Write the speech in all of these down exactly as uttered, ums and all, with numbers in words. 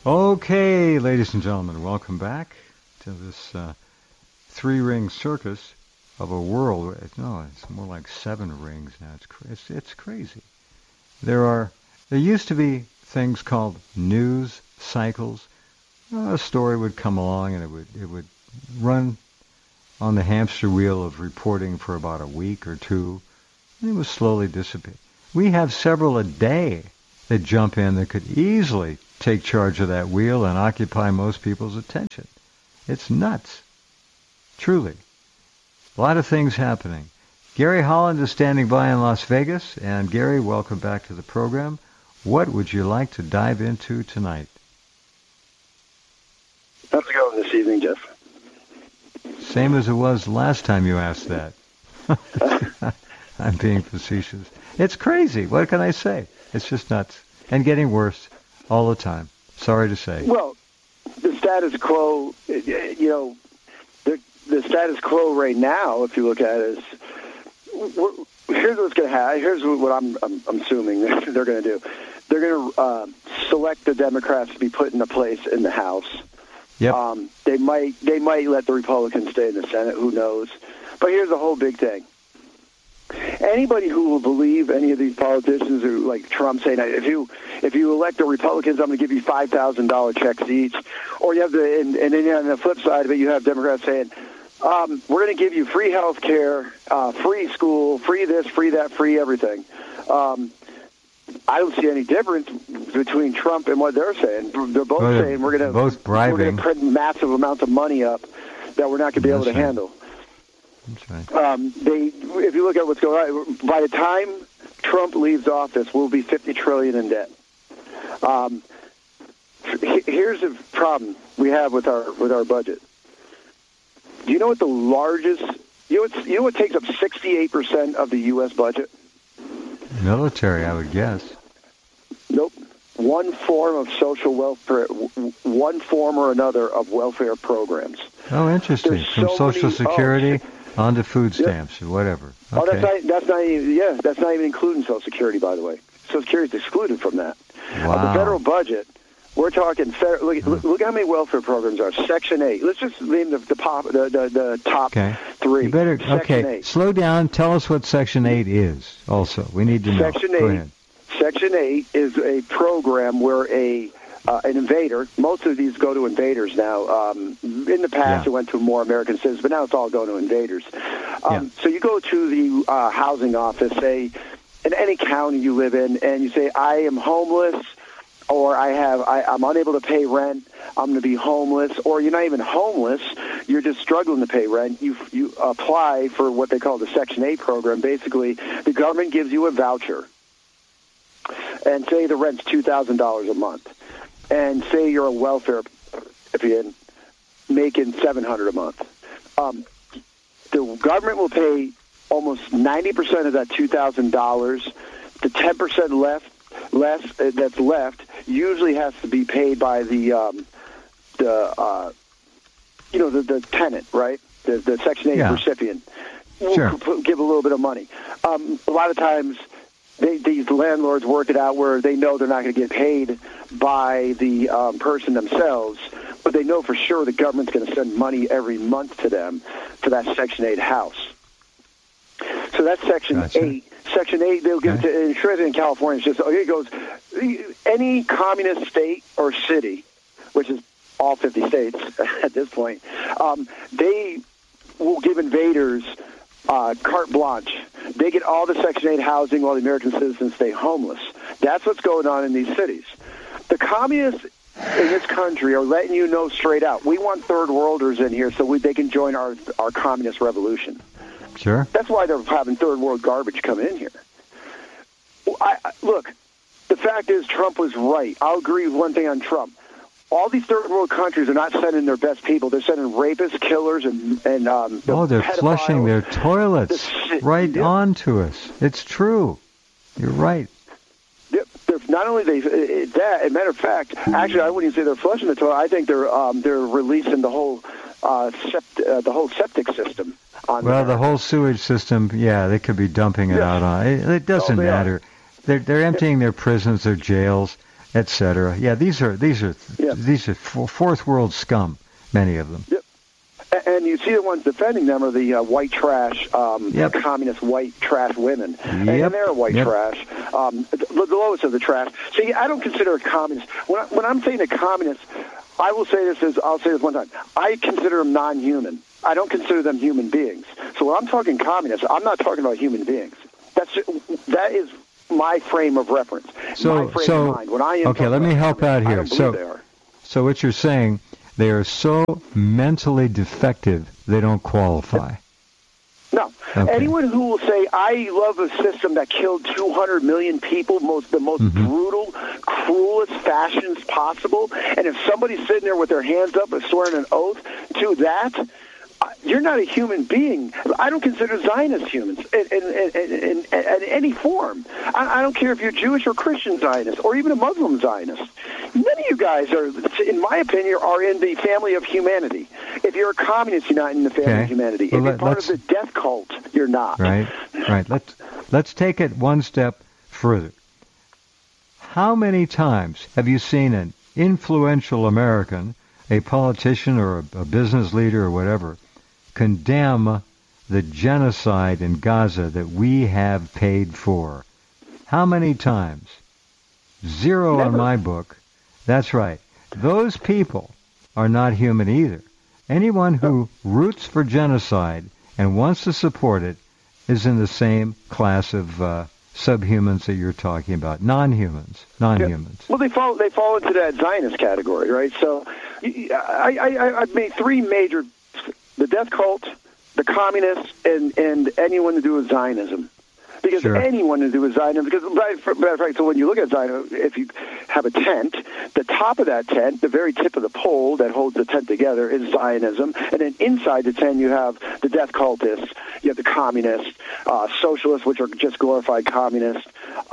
Okay, ladies and gentlemen, welcome back to this uh, three-ring circus of a world. No, it's more like seven rings now. It's, cra- it's it's crazy. There are there used to be things called news cycles. Uh, a story would come along and it would it would run on the hamster wheel of reporting for about a week or two, and it would slowly dissipate. We have several a day that jump in that could easily take charge of that wheel and occupy most people's attention. It's nuts. Truly. A lot of things happening. Gary Holland is standing by in Las Vegas. And Gary, welcome back to the program. What would you like to dive into tonight? How's it going this evening, Jeff? Same as it was last time you asked that. I'm being facetious. It's crazy. What can I say? It's just nuts. And getting worse all the time. Sorry to say. Well, the status quo, you know, the, the status quo right now, if you look at it, is we're, here's what's going to happen. Here's what I'm, I'm, I'm assuming they're going to do. They're going to uh, select the Democrats to be put into place in the House. Yep. Um, they might they might let the Republicans stay in the Senate. Who knows? But here's the whole big thing. Anybody who will believe any of these politicians, who like Trump saying, if you if you elect the Republicans, I'm going to give you five thousand dollar checks each, or you have the and, and then on the flip side of it, you have Democrats saying, um, we're going to give you free health care, uh, free school, free this, free that, free everything. Um, I don't see any difference between Trump and what they're saying. They're both well, saying we're going to both bribing. We're going to print massive amounts of money up that we're not going to be able That's to right. handle. That's right. Um, they, if you look at what's going on, by the time Trump leaves office, we'll be fifty trillion dollars in debt. Um, here's the problem we have with our with our budget. Do you know what the largest? You know what? You know what takes up sixty-eight percent of the U S budget? Military, I would guess. Nope. One form of social welfare, one form or another of welfare programs. Oh, interesting. There's From so Social many- Security oh, on to food Yep. stamps or whatever. Okay. Oh, that's not, that's not even, yeah, that's not even including Social Security, by the way. Social Security is excluded from that. Wow. Of the federal budget, we're talking, fair, look, Hmm. look, look how many welfare programs are. Section eight. Let's just name the, the, pop, the, the, the top Okay. three. You better, Section okay, eight. slow down. Tell us what Section eight is also. We need to know. Section Go eight. ahead. Section eight is a program where a uh, an invader, most of these go to invaders now. Um, in the past, Yeah. it went to more American citizens, but now it's all going to invaders. Um, Yeah. So you go to the uh, housing office, say, in any county you live in, and you say, I am homeless, or I have, I, I'm unable to pay rent, I'm going to be homeless, or you're not even homeless, you're just struggling to pay rent. You you apply for what they call the Section eight program. Basically, the government gives you a voucher. And say the rent's two thousand dollars a month, and say you're a welfare recipient making seven hundred dollars a month. Um, the government will pay almost ninety percent of that two thousand dollars. The ten percent left, less uh, that's left usually has to be paid by the um, the uh, you know the, the tenant, right? The, the Section eight Yeah. recipient. We'll Sure. p- give a little bit of money. Um, a lot of times. They, these landlords work it out where they know they're not going to get paid by the um, person themselves, but they know for sure the government's going to send money every month to them for that Section eight house. So that's Section Gotcha. eight. Section eight, they'll give Okay. it to, and sure in California, it's just, oh, it goes, any communist state or city, which is all fifty states at this point, um, they will give invaders Uh, carte blanche. They get all the Section eight housing while the American citizens stay homeless. That's what's going on in these cities. The communists in this country are letting you know straight out, we want third worlders in here so we, they can join our, our communist revolution. Sure. That's why they're having third world garbage come in here. I, I, look, the fact is Trump was right. I'll agree with one thing on Trump. All these third world countries are not sending their best people. They're sending rapists, killers, and and um, Oh, they're pedophiles. flushing their toilets The- right yeah. onto us. It's true. You're right. Yep, they're not only they uh, that. As a matter of fact, actually, I wouldn't even say they're flushing the toilet. I think they're um, they're releasing the whole uh, sept, uh, the whole septic system on. Well, there. the whole sewage system, yeah, they could be dumping it Yeah. out on. It, it doesn't Oh, they are. matter. They're they're emptying their prisons, their jails. et cetera. Yeah, these are these are Yeah. these are fourth world scum. Many of them. Yep. And you see the ones defending them are the uh, white trash, um, Yep. communist white trash women. Yep. And, and they're white Yep. trash, um, the, the lowest of the trash. See, I don't consider a communist. When, I, when I'm saying a communist, I will say this, is, I'll say this one time. I consider them non-human. I don't consider them human beings. So when I'm talking communists, I'm not talking about human beings. That's That is my frame of reference, So, my frame so of mind. When I am okay, let talking me about help out communists, I here. don't believe So, they are. so what you're saying, they are so mentally defective they don't qualify. No. Okay. Anyone who will say, I love a system that killed two hundred million people, most the most Mhm. brutal, cruelest fashions possible, and if somebody's sitting there with their hands up and swearing an oath to that, uh, you're not a human being. I don't consider Zionists humans in, in, in, in, in any form. I, I don't care if you're Jewish or Christian Zionist or even a Muslim Zionist. None of you guys are, in my opinion, are in the family of humanity. If you're a communist, you're not in the family Okay. of humanity. Well, if you're let- part of let's- the death cult, you're not. Right, right. Let's let's take it one step further. How many times have you seen an influential American, a politician or a, a business leader or whatever, condemn the genocide in Gaza that we have paid for? How many times? Zero on Never. my book. That's right. Those people are not human either. Anyone who roots for genocide and wants to support it is in the same class of uh, subhumans that you're talking about. Non-humans. Non-humans. Well, they fall they fall into that Zionist category, right? So, I, I I've made three major: the death cult, the communists, and and anyone to do with Zionism. Because Sure. anyone to do with Zionism, because matter of fact, so when you look at Zionism, if you have a tent, the top of that tent, the very tip of the pole that holds the tent together is Zionism, and then inside the tent you have the death cultists, you have the communists, uh, socialists, which are just glorified communists,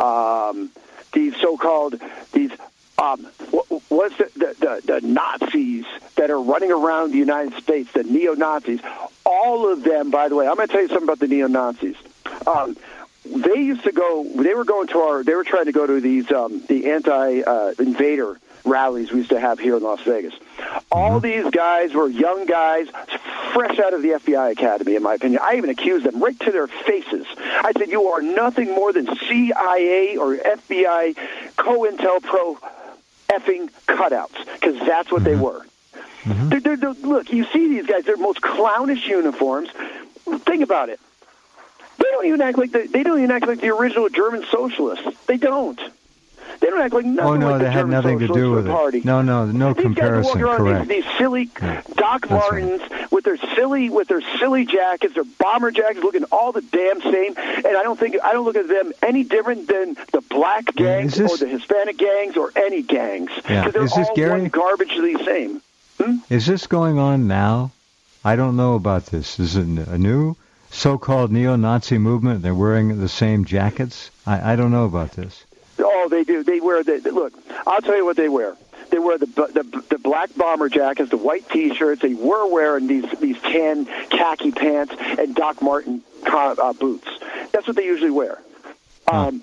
um, these so-called, these Um, what's the, the, the, the Nazis that are running around the United States, the neo-Nazis, all of them, by the way, I'm going to tell you something about the neo-Nazis. Um, they used to go, they were going to our, they were trying to go to these, um, the anti-invader uh, rallies we used to have here in Las Vegas. All these guys were young guys, fresh out of the F B I Academy, in my opinion. I even accused them right to their faces. I said, you are nothing more than C I A or F B I, COINTELPRO effing cutouts, because that's what mm-hmm. they were. Mm-hmm. They're, they're, they're, look, you see these guys, they're most clownish uniforms. Think about it. They don't even act like the, they don't even act like the original German socialists. They don't. They don't act like nothing Oh, no, like the they had German nothing to do with party. it. No, no, no these comparison, guys walk around correct. These, these silly yeah. Doc That's Martens right. with their silly with their silly jackets, their bomber jackets, looking all the damn same. And I don't think I don't look at them any different than the black gangs this, or the Hispanic gangs or any gangs. Yeah. Because they're Is this all Gary? one garbagely same. Hmm? Is this going on now? I don't know about this. Is it a new so-called neo-Nazi movement? They're wearing the same jackets? I, I don't know about this. Oh, they do. They wear the look. I'll tell you what they wear. They wear the the the black bomber jackets, the white T-shirts. They were wearing these these tan khaki pants and Doc Marten uh, boots. That's what they usually wear. Um,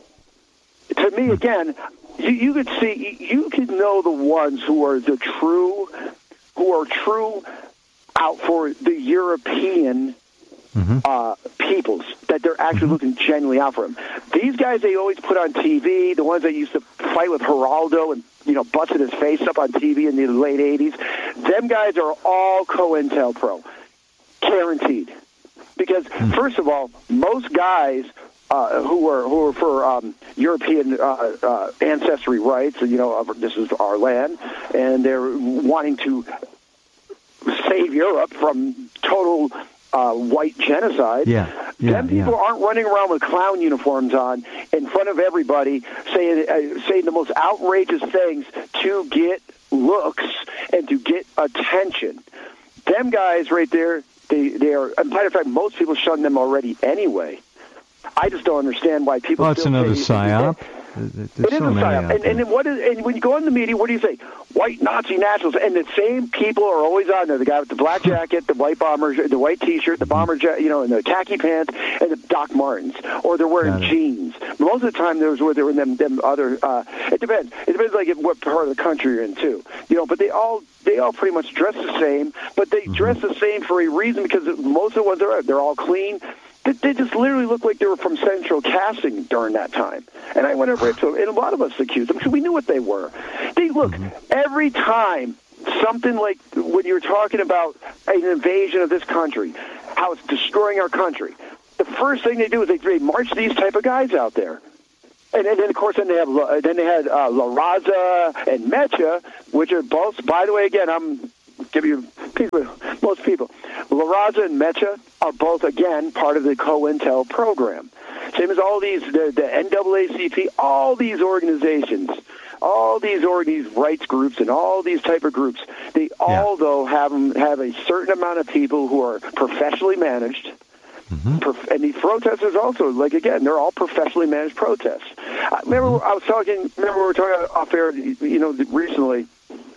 to me, again, you, you could see you could know the ones who are the true, who are true out for the European. Mm-hmm. Uh, peoples, that they're actually mm-hmm. looking genuinely out for them. These guys they always put on T V, the ones that used to fight with Geraldo and, you know, busted his face up on T V in the late eighties, them guys are all COINTELPRO. Guaranteed. Because, mm-hmm. first of all, most guys uh, who are who are for um, European uh, uh, ancestry rights, you know, this is our land, and they're wanting to save Europe from total Uh, white genocide. Yeah, yeah, Them people yeah. aren't running around with clown uniforms on in front of everybody saying uh, saying the most outrageous things to get looks and to get attention. Them guys right there, they they are. As a matter of fact, most people shun them already anyway. I just don't understand why people. Well, it's still another say, psyop. There's it is so a many psyop. out And, there. and, what is, and when you go in the media, what do you say? White Nazi nationals. And the same people are always on there. The guy with the black jacket, the white bomber, the white T-shirt, the bomber jacket, you know, and the khaki pants, and the Doc Martens. Or they're wearing jeans. Most of the time, there's where they're in them, them other. Uh, it depends. It depends, like what part of the country you're in too. You know, but they all they all pretty much dress the same. But they mm-hmm. dress the same for a reason, because most of the ones are they're all clean. They just literally looked like they were from Central Casting during that time. And I went over to them, and a lot of us accused them because we knew what they were. They look, mm-hmm. every time something like when you're talking about an invasion of this country, how it's destroying our country, the first thing they do is they, they march these type of guys out there. And, and then, of course, then they have then they had uh, La Raza and Mecha, which are both, by the way, again, I'm give you people, most people. La Raza and Mecha are both, again, part of the COINTEL program. Same as all these, the, the N double A C P, all these organizations, all these, or, these rights groups and all these type of groups, they all, yeah. though, have, have a certain amount of people who are professionally managed. Mm-hmm. And these protesters also, like, again, they're all professionally managed protests. I remember mm-hmm. I was talking, remember we were talking off air, you know, recently,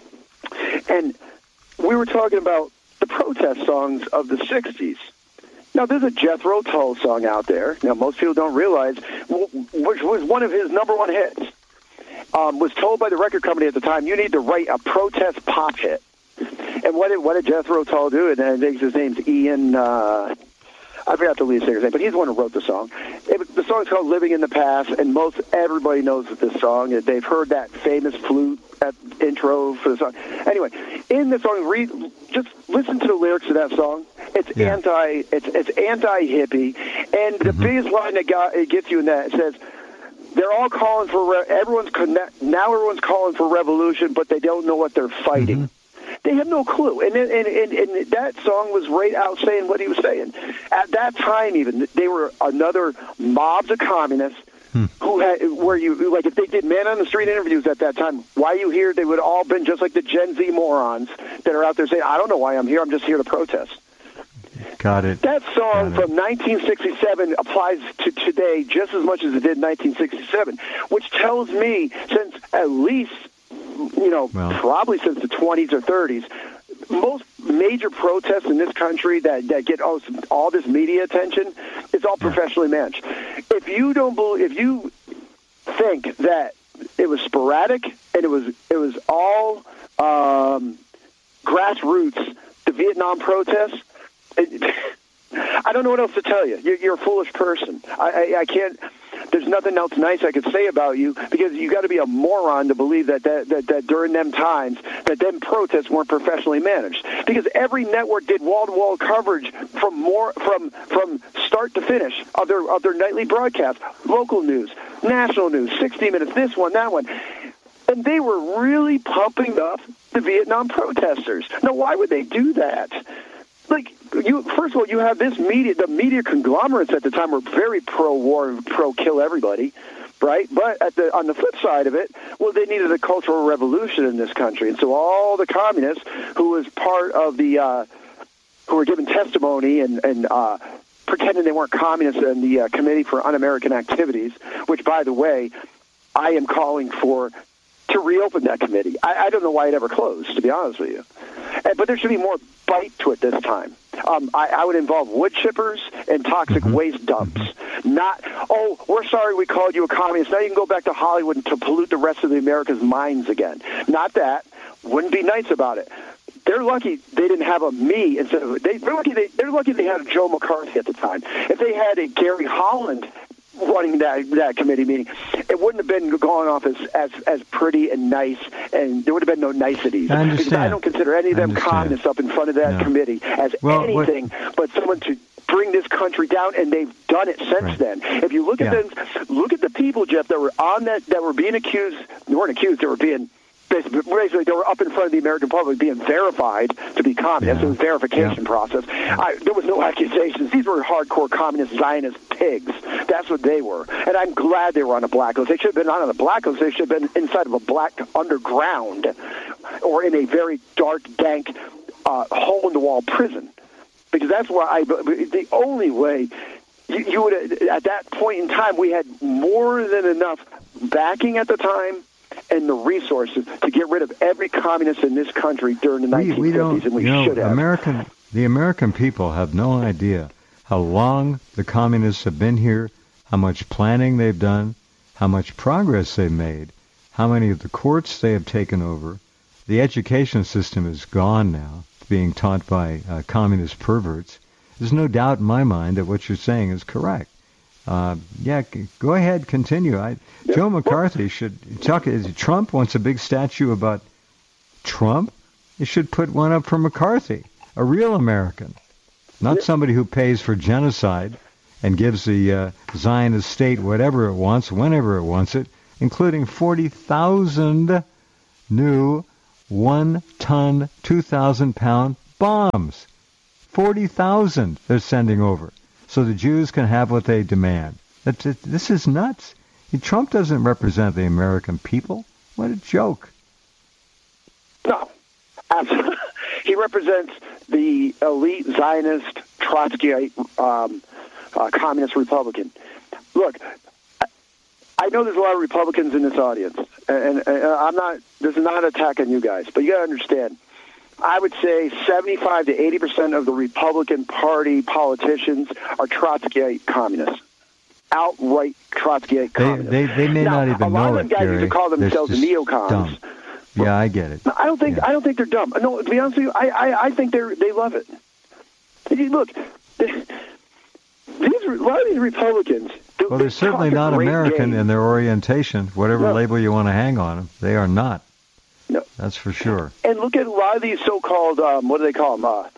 and we were talking about the protest songs of the sixties. Now, there's a Jethro Tull song out there. Now, most people don't realize, which was one of his number one hits, um, was told by the record company at the time, you need to write a protest pop hit. And what did, what did Jethro Tull do? And I think his name's Ian... Uh, I forgot the lead singer's name, but he's the one who wrote the song. It, the song's called Living in the Past, and most everybody knows this song. They've heard that famous flute at intro for the song. Anyway, in the song, read, just listen to the lyrics of that song. It's yeah. anti, it's it's anti-hippie, and the mm-hmm. biggest line that got, it gets you in that, it says, they're all calling for, re- everyone's connect, now everyone's calling for revolution, but they don't know what they're fighting. Mm-hmm. They have no clue. And, and, and, and that song was right out saying what he was saying. At that time, even, they were another mobs of communists hmm. who had, where you, like, if they did man on the street interviews at that time, why you here, they would have all been just like the Gen Z morons that are out there saying, I don't know why I'm here, I'm just here to protest. Got it. That song from nineteen sixty-seven applies to today just as much as it did in nineteen sixty-seven, which tells me, since at least, you know, well, probably since the twenties or thirties, most major protests in this country that, that get all, all this media attention, it's all professionally managed. If you don't believe, if you think that it was sporadic and it was it was all um, grassroots, the Vietnam protests, it, I don't know what else to tell you. You're, you're a foolish person. I, I, I can't. There's nothing else nice I could say about you, because you got to be a moron to believe that that, that that during them times that them protests weren't professionally managed. Because every network did wall-to-wall coverage from more from from start to finish of their of their nightly broadcast, local news, national news, sixty minutes, this one, that one. And they were really pumping up the Vietnam protesters. Now, why would they do that? Like, you, first of all, you have this media, the media conglomerates at the time were very pro-war and pro-kill everybody, right? But at the on the flip side of it, well, they needed a cultural revolution in this country. And so all the communists who was part of the, uh, who were giving testimony and, and uh, pretending they weren't communists in the uh, Committee for Un-American Activities, which, by the way, I am calling for to reopen that committee. I, I don't know why it ever closed, to be honest with you. And, but there should be more bite to it this time. Um, I, I would involve wood chippers and toxic mm-hmm. waste dumps. Not, oh, we're sorry we called you a communist. Now you can go back to Hollywood to pollute the rest of the America's minds again. Not that. Wouldn't be nice about it. They're lucky they didn't have a me instead of they. They're lucky they. They're lucky they had a Joe McCarthy at the time. If they had a Gary Holland running that that committee meeting, it wouldn't have been going off as, as, as pretty and nice, and there would have been no niceties. I because I don't consider any of them communists up in front of that no. committee as well, anything what, but someone to bring this country down, and they've done it since right. then. If you look at yeah. them, look at the people, Jeff, that were on that, that were being accused, they weren't accused, they were being Basically, they were up in front of the American public being verified to be communists. Yeah. It was a verification yeah. process. I, there was no accusations. These were hardcore communist Zionist pigs. That's what they were. And I'm glad they were on a blacklist. They should have been not on a blacklist. They should have been inside of a black underground or in a very dark, dank, uh, hole-in-the-wall prison. Because that's why I, the only way you, you would, at that point in time, we had more than enough backing at the time and the resources to get rid of every communist in this country during the nineteen fifties, we, we don't, and we you know, should have. American, the American people have no idea how long the communists have been here, how much planning they've done, how much progress they've made, how many of the courts they have taken over. The education system is gone now, being taught by uh, communist perverts. There's no doubt in my mind that what you're saying is correct. Uh, yeah, c- go ahead, continue. I, Yeah. Joe McCarthy should talk. Is Trump wants a big statue about Trump? You should put one up for McCarthy, a real American, not Yeah. somebody who pays for genocide and gives the uh, Zionist state whatever it wants, whenever it wants it, including forty thousand new one-ton, two thousand pound bombs. forty thousand they're sending over so the Jews can have what they demand. That, that, this is nuts. Trump doesn't represent the American people. What a joke. No, absolutely. He represents the elite Zionist, Trotskyite, um, uh, communist Republican. Look, I, I know there's a lot of Republicans in this audience, and, and, and I'm not. This is not an attack on you guys, but you got to understand. I would say seventy-five to eighty percent of the Republican Party politicians are Trotskyite communists. Outright Trotskyite They, communists. they, they may now, not even a lot know of them it, guys Gary. used to call They're themselves just neocons. dumb. Yeah, I get it. No, I don't think Yeah. I don't think they're dumb. No, to be honest with you, I I, I think they they love it. Look, they, these a lot of these Republicans. They, Well, they're certainly not American in their orientation, whatever No. label you want to hang on them. They are not. No. That's for sure. And look at a lot of these so-called um, what do they call them? Uh,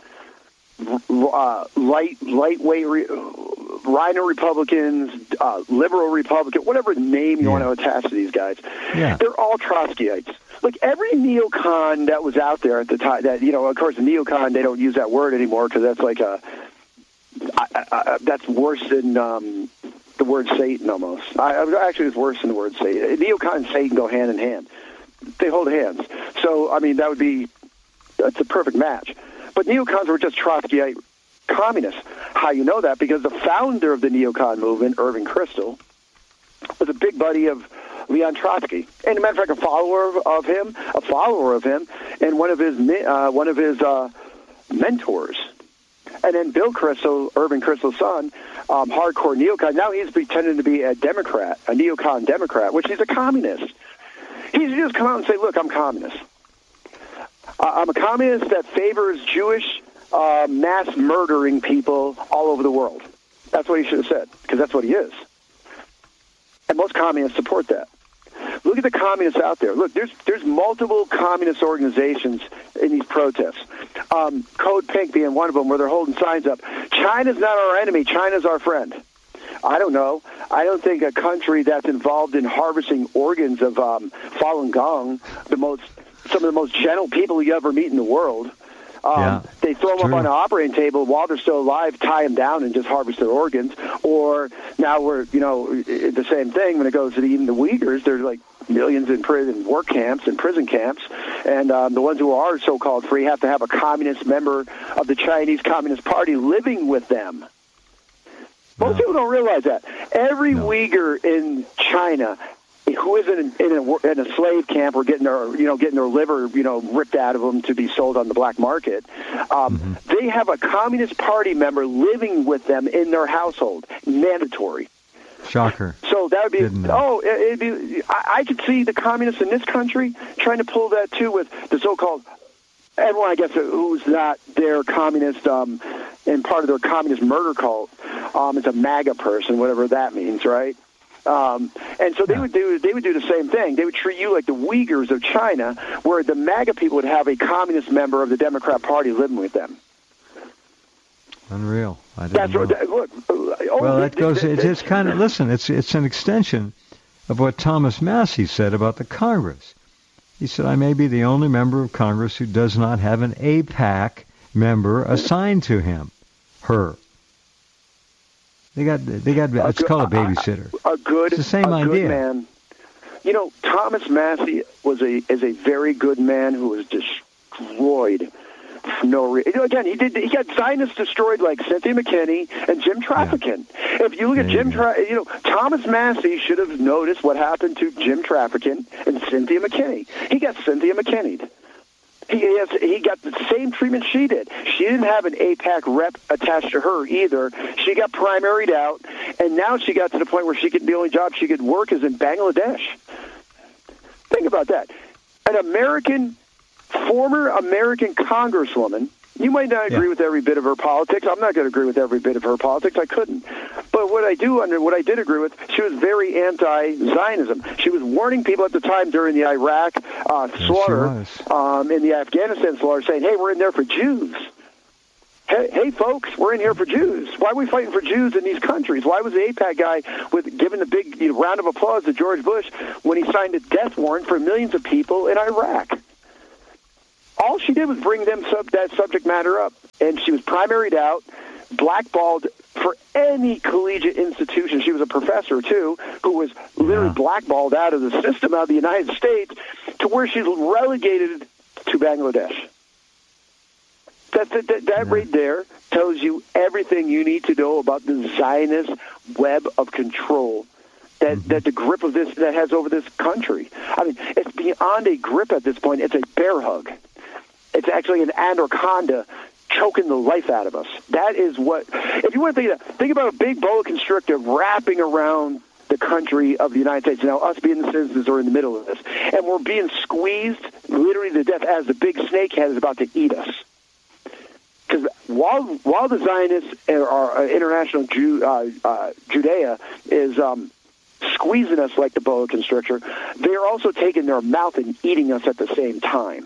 uh, light lightweight re, rhino Republicans, uh, liberal Republican, whatever name you Yeah. want to attach to these guys. Yeah. They're all Trotskyites. Look, every neocon that was out there at the time, that, you know, of course, the neocon, they don't use that word anymore because that's like a, I, I, I, that's worse than um, the word Satan almost. I, I, actually, it's worse than the word Satan. Neocon and Satan go hand in hand. They hold hands. So, I mean, that would be, that's a perfect match. But neocons were just Trotskyite communists. How you know that? Because the founder of the neocon movement, Irving Kristol, was a big buddy of Leon Trotsky, and as a matter of fact, a follower of, of him, a follower of him, and one of his uh, one of his uh, mentors. And then Bill Kristol, Irving Kristol's son, um, hardcore neocon. Now he's pretending to be a Democrat, a neocon Democrat, which he's a communist. He's just come out and say, "Look, I'm communist. Uh, I'm a communist that favors Jewish uh, mass murdering people all over the world." That's what he should have said, because that's what he is. And most communists support that. Look at the communists out there. Look, there's there's multiple communist organizations in these protests. Um, Code Pink being one of them, where they're holding signs up. China's not our enemy. China's our friend. I don't know. I don't think a country that's involved in harvesting organs of um, Falun Gong, the most some of the most gentle people you ever meet in the world, um, Yeah, they throw them true. up on an operating table while they're still alive, tie them down, and just harvest their organs. Or now we're, you know, the same thing when it goes to the, even the Uyghurs. There's like millions in prison work camps and prison camps, and um, the ones who are so-called free have to have a communist member of the Chinese Communist Party living with them. Most No. people don't realize that. Every No. Uyghur in China who isn't in, in, a, in a slave camp or getting their, you know, getting their liver, you know, ripped out of them to be sold on the black market, um, mm-hmm. they have a Communist Party member living with them in their household, mandatory. Shocker. So that would be, Didn't know. oh, it'd be, I, I could see the communists in this country trying to pull that too with the so-called, everyone, I guess, who's not their communist um, and part of their communist murder cult um, is a MAGA person, whatever that means, right? Um, and so they yeah. would do they would do the same thing. They would treat you like the Uyghurs of China, where the MAGA people would have a communist member of the Democrat Party living with them. Unreal. I didn't That's know. what. That, look. Oh, well, that goes. It's It's kind of listen. It's it's an extension of what Thomas Massey said about the Congress. He said, "I may be the only member of Congress who does not have an A PAC member assigned to him, her." They got, they got. A it's good, called a babysitter. A, a good, it's the same a idea. Good man. You know, Thomas Massey was a is a very good man who was destroyed for no reason. Again, he did. He got Zionists destroyed like Cynthia McKinney and Jim Trafficking. Yeah. If you look at there Jim, you, Tra- you know, Thomas Massey should have noticed what happened to Jim Trafficking and Cynthia McKinney. He got Cynthia McKinney'd. He has, he got the same treatment she did. She didn't have an AIPAC rep attached to her either. She got primaried out, and now she got to the point where she could, the only job she could work is in Bangladesh. Think about that. An American, former American congresswoman, you might not agree yeah. with every bit of her politics. I'm not going to agree with every bit of her politics. I couldn't. But what I do under what I did agree with, she was very anti-Zionism. She was warning people at the time during the Iraq uh, slaughter, um, in the Afghanistan slaughter, saying, hey, we're in there for Jews. Hey, hey, folks, we're in here for Jews. Why are we fighting for Jews in these countries? Why was the AIPAC guy with giving the big you know, round of applause to George Bush when he signed a death warrant for millions of people in Iraq? All she did was bring them sub, that subject matter up, and she was primaried out, blackballed for any collegiate institution. She was a professor, too, who was literally yeah. blackballed out of the system out of the United States to where she's relegated to Bangladesh. That, that, that, that yeah. right there tells you everything you need to know about the Zionist web of control that, mm-hmm. that the grip of this that has over this country. I mean, it's beyond a grip at this point. It's a bear hug. It's actually an anaconda choking the life out of us. That is what, if you want to think, think about a big boa constrictor wrapping around the country of the United States. Now, us being the citizens are in the middle of this. And we're being squeezed literally to death as the big snakehead is about to eat us. Because while while the Zionists, or uh, international Jew, uh, uh, Judea, is um, squeezing us like the boa constrictor, they are also taking their mouth and eating us at the same time.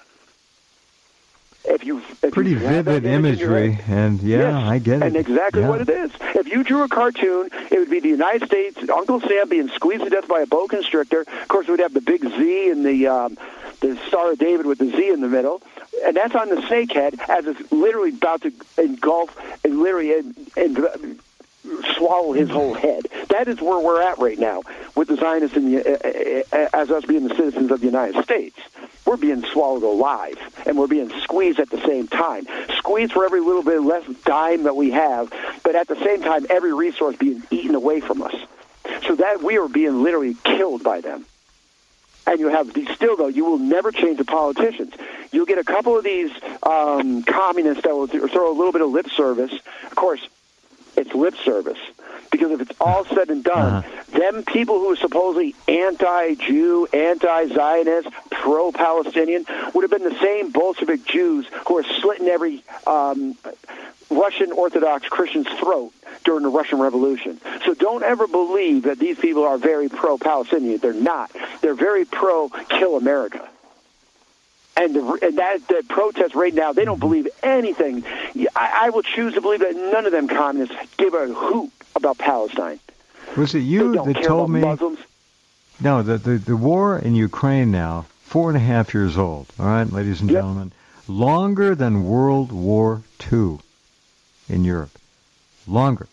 If you if pretty you vivid imagery, and yeah, yes, I get it. And exactly yeah. what it is. If you drew a cartoon, it would be the United States, Uncle Sam being squeezed to death by a boa constrictor. Of course, we'd have the big Z and the um, the Star of David with the Z in the middle, and that's on the snakehead as it's literally about to engulf and literally and, and swallow his whole head. That is where we're at right now with the Zionists and the, uh, uh, as us being the citizens of the United States. We're being swallowed alive, and we're being squeezed at the same time. Squeezed for every little bit less dime that we have, but at the same time, every resource being eaten away from us. So that we are being literally killed by them. And you have these, still, though, you will never change the politicians. You'll get a couple of these um, communists that will throw a little bit of lip service. Of course, it's lip service. Because if it's all said and done, uh-huh. them people who are supposedly anti-Jew, anti-Zionist, pro-Palestinian would have been the same Bolshevik Jews who are slitting every um, Russian Orthodox Christian's throat during the Russian Revolution. So don't ever believe that these people are very pro-Palestinian. They're not. They're very pro-kill America. And, the, and that, that protest right now, they don't believe anything. I, I will choose to believe that none of them communists give a hoot about Palestine. Was it you that told me? Muslims. No, the, the the war in Ukraine now, four and a half years old. All right, ladies and yep. gentlemen, longer than World War Two in Europe. Longer.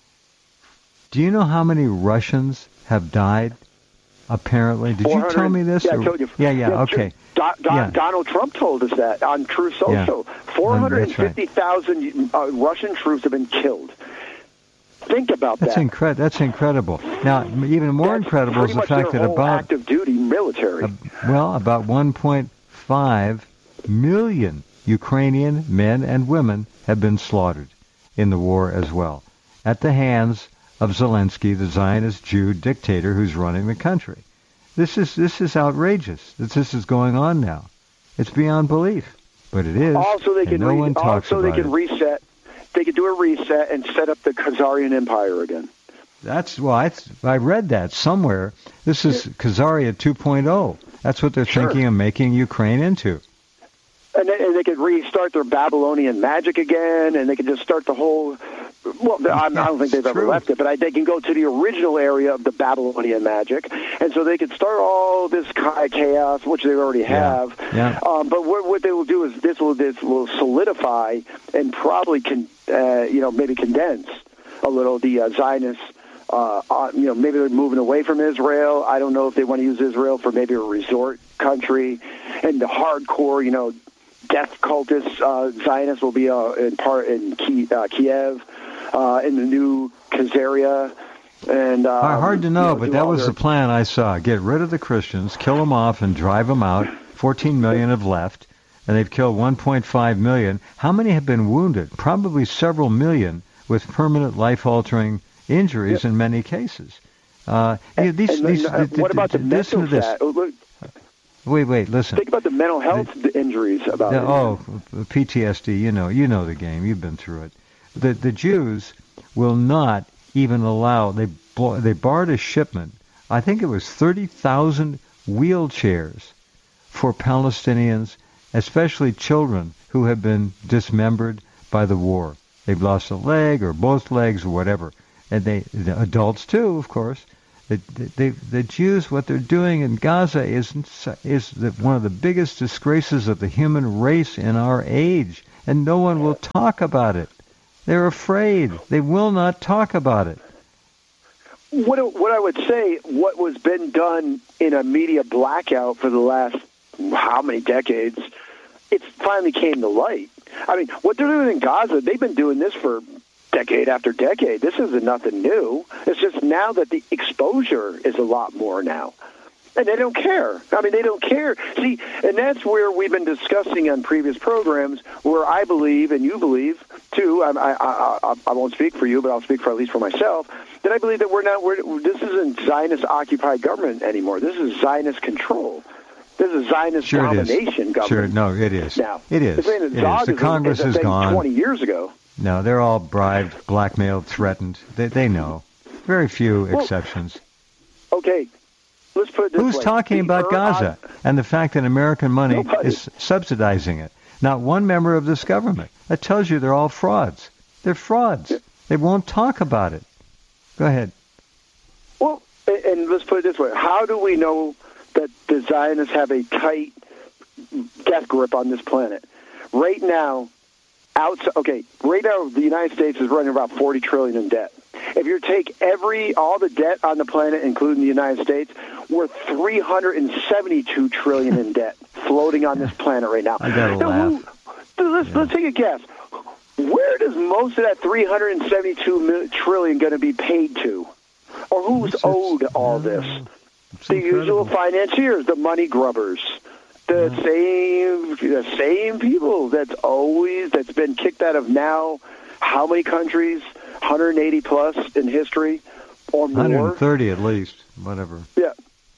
Do you know how many Russians have died? Apparently, did you tell me this? Yeah, or? I told you. Yeah, yeah, yeah okay. Do, do, yeah. Donald Trump told us that on True Social. Yeah. four hundred fifty thousand right. uh, Russian troops have been killed. Think about that's that. Incre- that's incredible. Now, even more that's incredible is the fact that about active duty military. Uh, well, about one point five million Ukrainian men and women have been slaughtered in the war as well, at the hands of Zelensky, the Zionist Jew dictator who's running the country. This is this is outrageous. This, this is going on now. It's beyond belief, but it is. Also, they can no re- one talks also about they can it. reset. They could do a reset and set up the Khazarian Empire again. That's well, I, I read that somewhere. This is Khazaria two point oh. That's what they're sure. thinking of making Ukraine into. And they, and they could restart their Babylonian magic again, and they could just start the whole. Well, I, I don't think they've ever left it, but I, they can go to the original area of the Babylonian magic, and so they could start all this chaos, which they already have. Yeah. Yeah. Um, but what, what they will do is this will this will solidify and probably can uh, you know maybe condense a little the uh, Zionists. Uh, uh, you know, maybe they're moving away from Israel. I don't know if they want to use Israel for maybe a resort country, and the hardcore, you know. death cultist uh, Zionists will be uh, in part in Kiev, uh, Kiev uh, in the new Khazaria. And um, hard to know, you know but that was their... the plan I saw. Get rid of the Christians, kill them off, and drive them out. fourteen million have left, and they've killed one point five million. How many have been wounded? Probably several million with permanent life-altering injuries yeah. in many cases. Uh, and, these, and these, then, uh, what about the listen mental to this. stat? Look, wait, wait, listen. Think about the mental health the, injuries about the, it. Oh, P T S D, you know, you know the game. You've been through it. The the Jews will not even allow, they they barred a shipment, I think it was thirty thousand wheelchairs for Palestinians, especially children who have been dismembered by the war. They've lost a leg or both legs or whatever. And they, the adults too, of course. The, the, the Jews, what they're doing in Gaza is, is the, one of the biggest disgraces of the human race in our age. And no one will talk about it. They're afraid. They will not talk about it. What what I would say, what was been done in a media blackout for the last how many decades, it finally came to light. I mean, what they're doing in Gaza, they've been doing this for decade after decade. This isn't nothing new. It's just now that the exposure is a lot more now. And they don't care. I mean, they don't care. See, and that's where we've been discussing on previous programs, where I believe, and you believe too. I, I, I, I won't speak for you, but I'll speak for at least for myself. That I believe that we're not. We're, this isn't Zionist-occupied government anymore. This is Zionist control. This is Zionist sure domination it government. Sure, no, it is. Now, it is. The, it is. The Congress is, is gone. Twenty years ago. No, they're all bribed, blackmailed, threatened. They, they know. Very few well, exceptions. Okay. Let's put it this Who's way. talking the about Gaza on, and the fact that American money nobody. is subsidizing it? Not one member of this government. That tells you they're all frauds. They're frauds. Yeah. They won't talk about it. Go ahead. Well, and let's put it this way. How do we know that the Zionists have a tight death grip on this planet? Right now, outside, okay, right now the United States is running about forty trillion dollars in debt. If you take every all the debt on the planet, including the United States, we're three hundred seventy-two trillion dollars in debt floating on this planet right now. I gotta now, laugh. Who, let's, yeah. let's take a guess. Where does most of that three hundred seventy-two trillion dollars going to be paid to? Or who's it's, owed it's, all this? It's the incredible. usual financiers, the money grubbers. The yeah. same the same people that's always, that's been kicked out of now how many countries? one hundred eighty plus in history or more. one hundred thirty at least, whatever. Yeah.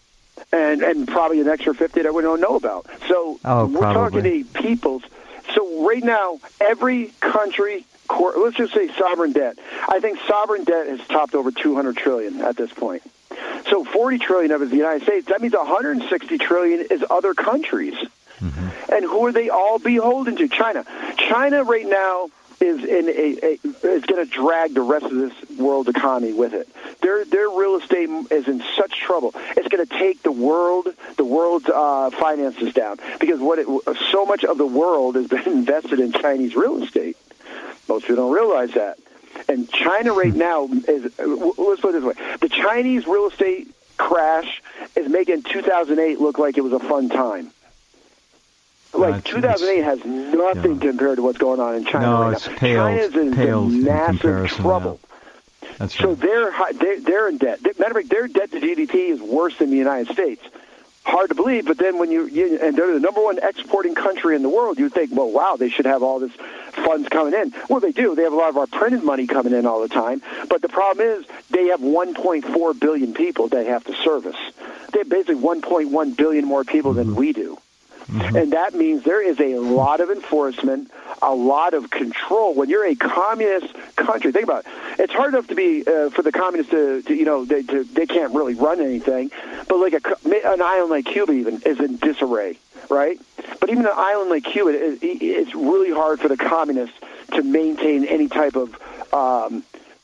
And and probably an extra fifty that we don't know about. So oh, we're probably. talking to people's. So right now, every country, let's just say sovereign debt. I think sovereign debt has topped over two hundred trillion dollars at this point. So forty trillion dollars of it is the United States. That means one hundred sixty trillion dollars is other countries. Mm-hmm. And who are they all beholden to? China. China right now is in a, a is going to drag the rest of this world economy with it. Their their real estate is in such trouble. It's going to take the world the world's uh, finances down because what it, so much of the world has been invested in Chinese real estate. Most people don't realize that. And China right now is, let's put it this way, the Chinese real estate crash is making two thousand eight look like it was a fun time. Like, uh, two thousand eight has nothing yeah. compared to what's going on in China no, right it's now. Pales, China's in, pales in massive in trouble. That's so right. they're, they're, they're in debt. Matter of fact, their debt to G D P is worse than the United States. Hard to believe, but then when you, you and they're the number one exporting country in the world, you think, well, wow, they should have all this funds coming in. Well, they do. They have a lot of our printed money coming in all the time. But the problem is they have one point four billion people they have to service. They have basically one point one billion more people mm-hmm. than we do. Mm-hmm. And that means there is a lot of enforcement, a lot of control. When you're a communist country, think about it. It's hard enough to be uh, for the communists to, to you know, they to, they can't really run anything. But like a, an island like Cuba even is in disarray, right? But even an island like Cuba, it, it's really hard for the communists to maintain any type of um,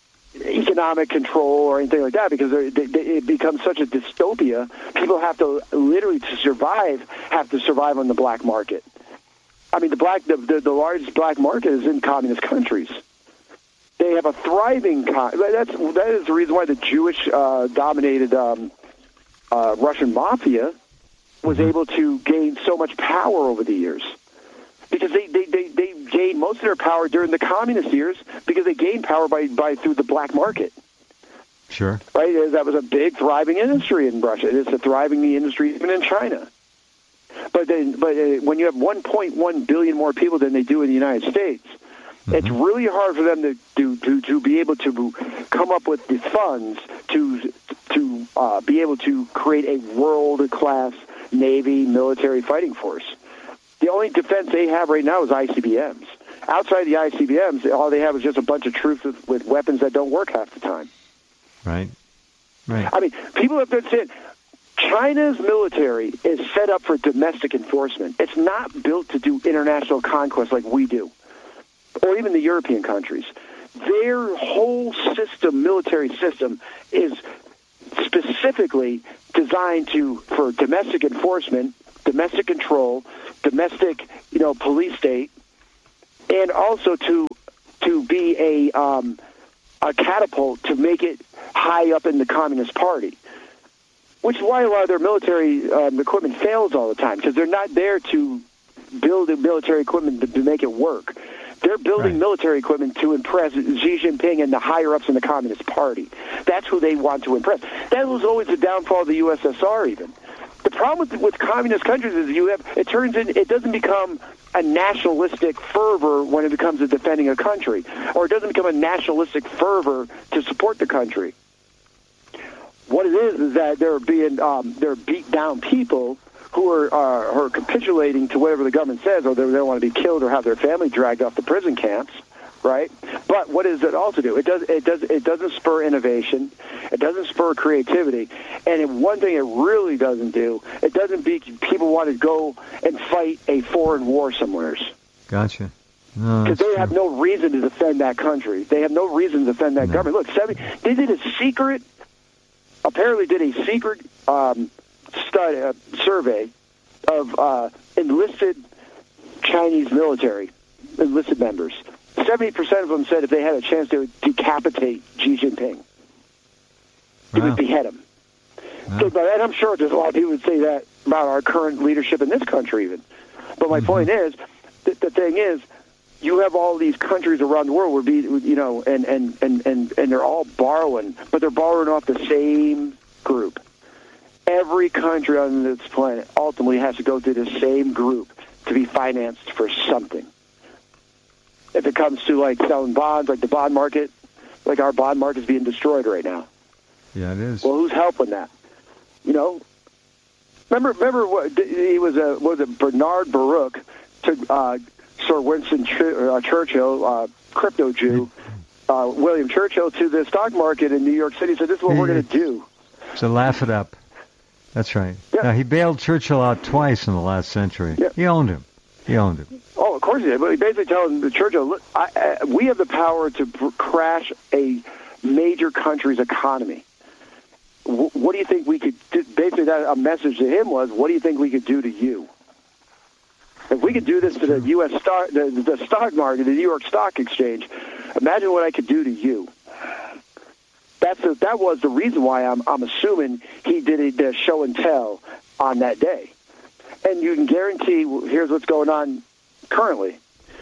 economic control or anything like that because they, they, it becomes such a dystopia. People have to literally to survive have to survive on the black market. I mean, the black the, the, the largest black market is in communist countries. They have a thriving. Con- that's that is the reason why the Jewish uh, dominated um, uh, Russian mafia was mm-hmm. able to gain so much power over the years. because they, they, they, they gained most of their power during the communist years because they gained power by, by through the black market. Sure. Right? That was a big, thriving industry in Russia. It's a thriving industry even in China. But then, but uh, when you have one point one billion more people than they do in the United States, mm-hmm. it's really hard for them to, to, to, to be able to come up with the funds to to uh, be able to create a world-class Navy military fighting force. The only defense they have right now is I C B Ms. Outside the I C B Ms, all they have is just a bunch of troops with, with weapons that don't work half the time. Right. Right. I mean, people have to understand, China's military is set up for domestic enforcement. It's not built to do international conquest like we do, or even the European countries. Their whole system, military system, is specifically designed to for domestic enforcement, domestic control, domestic, you know, police state, and also to to be a um, a catapult to make it high up in the Communist Party. Which is why a lot of their military um, equipment fails all the time, because they're not there to build the military equipment to, to make it work. They're building right. military equipment to impress Xi Jinping and the higher-ups in the Communist Party. That's who they want to impress. That was always the downfall of the U S S R, even. The problem with, with communist countries is you have it turns in it doesn't become a nationalistic fervor when it becomes a defending a country, or it doesn't become a nationalistic fervor to support the country. What it is is that they're being um, they're beat down people who are uh, who are capitulating to whatever the government says, or they don't want to be killed or have their family dragged off the prison camps, right? But what does it also do? It does it does it doesn't spur innovation, it doesn't spur creativity, and it, one thing it really doesn't do, it doesn't make people want to go and fight a foreign war somewhere. Gotcha. Because no, they true. have no reason to defend that country. They have no reason to defend that no. government. Look, seventy, they did a secret. Apparently did a secret um, study, uh, survey of uh, enlisted Chinese military, enlisted members. seventy percent of them said if they had a chance, they would decapitate Xi Jinping. They wow. would behead him. Wow. So, but, and I'm sure there's a lot of people who would say that about our current leadership in this country even. But my mm-hmm. point is, th- the thing is, you have all these countries around the world where, be, you know, and, and, and, and, and they're all borrowing, but they're borrowing off the same group. Every country on this planet ultimately has to go through the same group to be financed for something. If it comes to, like, selling bonds, like the bond market, like our bond market is being destroyed right now. Yeah, it is. Well, who's helping that? You know, remember, remember what he was a was it Bernard Baruch took uh, Sir Winston Ch- uh, Churchill, uh, crypto Jew, uh, William Churchill, to the stock market in New York City. Said, "This is what we're going to do." So laugh it up. That's right. Yeah. Now, he bailed Churchill out twice in the last century. Yeah. He owned him. He owned him. Oh, of course he did. But he basically telling the Churchill, "Look, I, I, we have the power to pr- crash a major country's economy. W- what do you think we could do?" Basically, that a message to him was, "What do you think we could do to you? If we could do this to the U S stock, the, the stock market, the New York Stock Exchange, imagine what I could do to you." That's a, that was the reason why I'm I'm assuming he did a, a show and tell on that day. And you can guarantee, here's what's going on currently.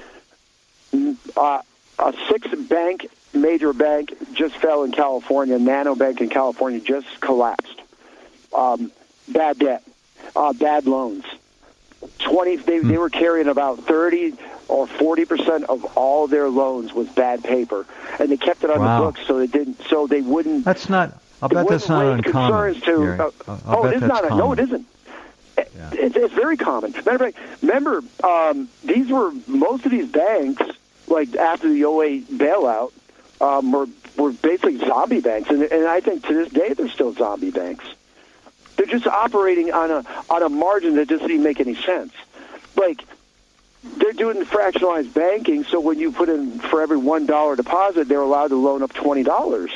Uh, a six-bank, major bank just fell in California. Nano Bank in California just collapsed. Um, bad debt, uh, bad loans. Twenty. They, they were carrying about thirty or forty percent of all their loans was bad paper, and they kept it on wow. the books so they didn't. So they wouldn't. That's not. I'll bet that's not uncommon. To, Gary. uh, I'll, I'll oh, bet it is that's not. common. No, it isn't. Yeah. It's, it's very common. Matter of fact, remember, um, these were most of these banks, like after the oh eight bailout, um, were were basically zombie banks, and, and I think to this day they're still zombie banks. They're just operating on a on a margin that doesn't even make any sense. Like, they're doing fractionalized banking, so when you put in for every one dollar deposit, they're allowed to loan up twenty dollars.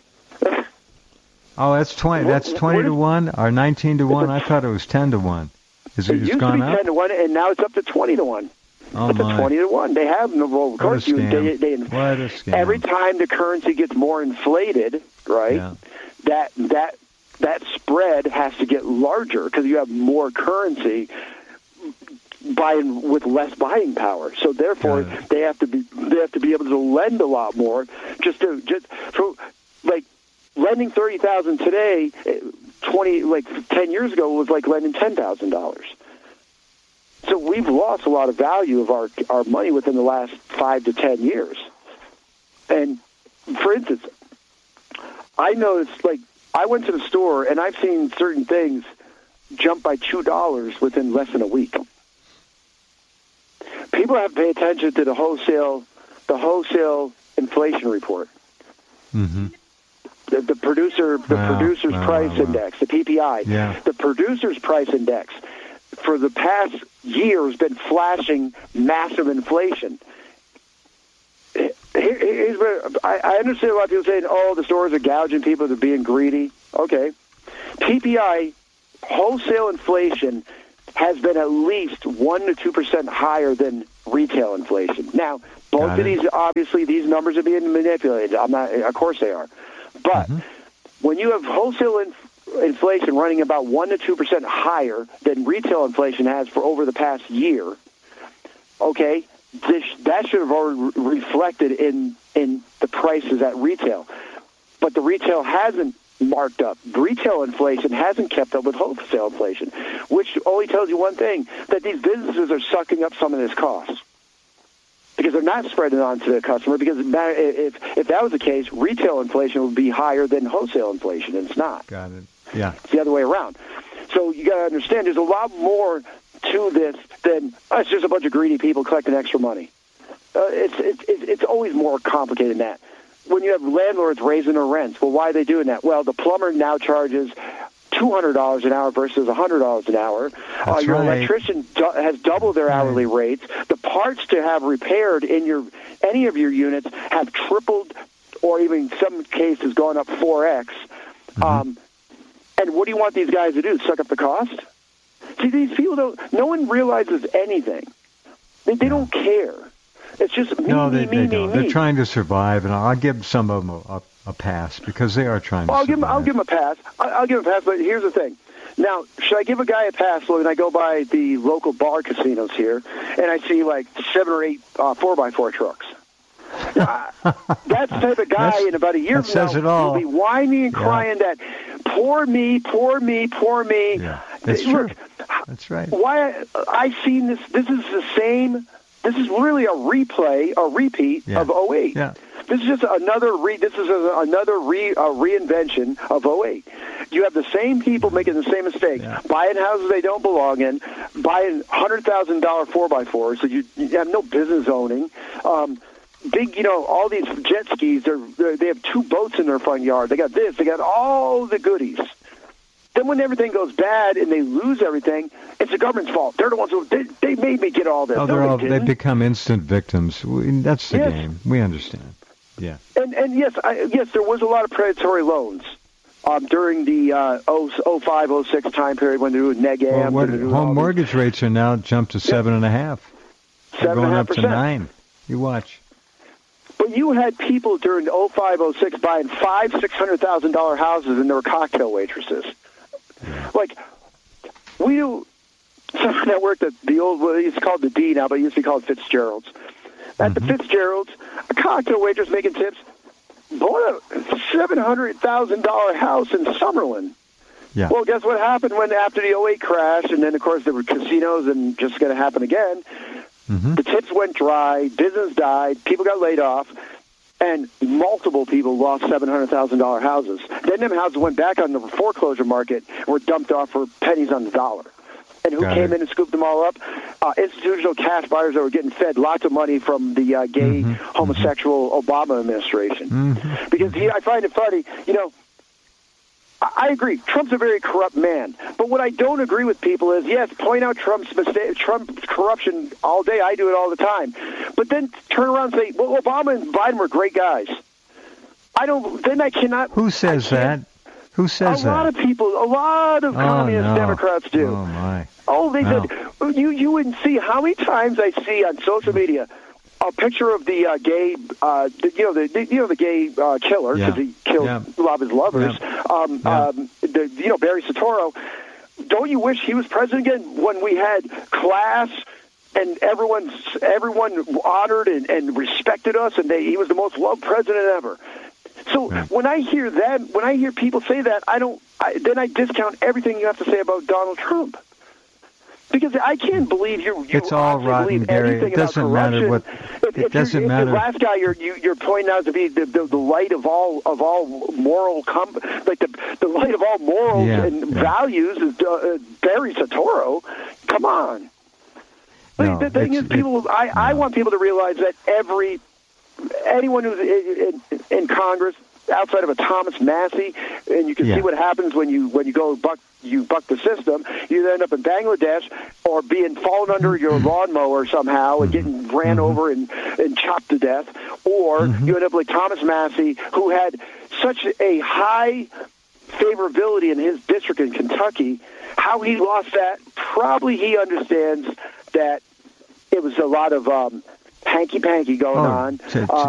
Oh, that's twenty. That's twenty to one or nineteen to one. I thought it was ten to one. Is it, it it's used gone to be up? ten to one, and now it's up to twenty to one. Oh it's my! Up to twenty to one. They have no. Well, of course, you. They, they, what a scam! Every time the currency gets more inflated, right? Yeah. That that that spread has to get larger because you have more currency. By buying with less buying power. So therefore, they have to be they have to be able to lend a lot more. Just to just for like lending thirty thousand today, twenty like ten years ago was like lending ten thousand dollars. So we've lost a lot of value of our our money within the last five to ten years. And for instance, I noticed, like, I went to the store and I've seen certain things jump by two dollars within less than a week. People have to pay attention to the wholesale, the wholesale inflation report. Mm-hmm. The, the producer, the wow, producer's wow, price wow, wow. index, the P P I. Yeah. The producer's price index for the past year has been flashing massive inflation. Here's where I, I understand a lot of people saying, oh, the stores are gouging people, they're being greedy. Okay. P P I, wholesale inflation, has been at least one to two percent higher than retail inflation. Now, both Got of it. these, obviously, these numbers are being manipulated. I'm not, of course they are. But Mm-hmm. when you have wholesale inf- inflation running about one to two percent higher than retail inflation has for over the past year, okay, this, that should have already re- reflected in, in the prices at retail. But the retail hasn't marked up. Retail inflation hasn't kept up with wholesale inflation, which only tells you one thing, that these businesses are sucking up some of this cost because they're not spreading it on to the customer, because if, if that was the case, retail inflation would be higher than wholesale inflation, and it's not. Got it. Yeah. It's the other way around. So you got to understand there's a lot more to this than, oh, it's just a bunch of greedy people collecting extra money. Uh, it's, it's, it's always more complicated than that. When you have landlords raising their rents, well, why are they doing that? Well, the plumber now charges two hundred dollars an hour versus one hundred dollars an hour. Uh, your right. electrician do- has doubled their hourly rates. The parts to have repaired in your any of your units have tripled, or even in some cases gone up four X. Mm-hmm. Um, and what do you want these guys to do? Suck up the cost? See, these people don't. No one realizes anything. They, they don't care. It's just me, No, me, they, me, they me, don't. me. They're trying to survive, and I'll give some of them a, a, a pass because they are trying to I'll survive. give him, I'll give him a pass. I'll, I'll give him a pass, but here's the thing. Now, should I give a guy a pass when I go by the local bar casinos here, and I see like seven or eight uh, four by four trucks? Now, that's the type of guy That's, in about a year that from says now it all. will be whining and Yeah. crying that, poor me, poor me, poor me. Yeah, that's Look, true. That's right. Why I've seen this. This is the same. This is really a replay, a repeat Yeah. of oh eight. Yeah. This is just another re. This is a, another re, a reinvention of oh eight. You have the same people making the same mistake, Yeah. buying houses they don't belong in, buying hundred thousand dollar four by fours that you, you have no business owning. Um, big, you know, all these jet skis. They're, they're they have two boats in their front yard. They got this. They got all the goodies. Then when everything goes bad and they lose everything, it's the government's fault. They're the ones who they, they made me get all this. Oh, No, they're they all, they didn't. become instant victims. We, that's the Yes. game. We understand. Yeah. And and yes, I, yes, there was a lot of predatory loans um, during the uh, oh five, oh six time period when they were neg Well, ams. what, and they were all home these- mortgage rates are now jumped to seven and a half. They're Seven going and a half up to percent. nine. You watch. But you had people during oh five, oh six buying five, six hundred thousand dollar houses, and they were cocktail waitresses. Like we do. Someone that worked at the old, well, it's called the D now, but it used to be called Fitzgerald's. At Mm-hmm. the Fitzgerald's, a cocktail waitress making tips bought a seven hundred thousand dollar house in Summerlin. Yeah. Well, guess what happened when after the oh eight crash, and then of course there were casinos, and just going to happen again. Mm-hmm. The tips went dry, business died, people got laid off, and multiple people lost seven hundred thousand dollar houses. Then them houses went back on the foreclosure market and were dumped off for pennies on the dollar. And who Got came it. in and scooped them all up? Uh, institutional cash buyers that were getting fed lots of money from the uh, gay, Mhm. homosexual Obama administration. Mhm. Because he, I find it funny, you know, I I agree. Trump's a very corrupt man. But what I don't agree with people is, yes, point out Trump's mistake, Trump's corruption all day. I do it all the time. But then turn around and say, well, Obama and Biden were great guys. I don't, then I cannot. Who says I that? can't- Who says a that? lot of people, a lot of Oh, communist no. Democrats do. Oh, my. Oh, they No. did. You you wouldn't see how many times I see on social media a picture of the uh, gay, uh, the, you know, the, the you know the gay uh, killer because Yeah. he killed Yeah. a lot of his lovers. Yeah. Um, Yeah. um, the, you know, Barry Soetoro. Don't you wish he was president again when we had class, and everyone's everyone honored and, and respected us, and they, he was the most loved president ever. So right. when I hear them, when I hear people say that, I don't. I, then I discount everything you have to say about Donald Trump. Because I can't believe you. you it's all rotten, Gary. It doesn't matter what. If, it if doesn't if matter. The last guy you're you, you're pointing out to be the, the, the light of all of all moral com- like the the light of all morals yeah, and yeah. values is uh, Barry Soetoro. Come on. No, the thing is, people. It, I, no. I want people to realize that every anyone who's in, in, in Congress, outside of a Thomas Massey, and you can yeah. see what happens when you when you go buck you buck the system. You end up in Bangladesh or being fallen under your lawnmower somehow and getting ran mm-hmm. over and, and chopped to death, or mm-hmm. you end up like Thomas Massey, who had such a high favorability in his district in Kentucky. How he lost that? Probably he understands that it was a lot of um, hanky-panky going oh, on. To, to, uh,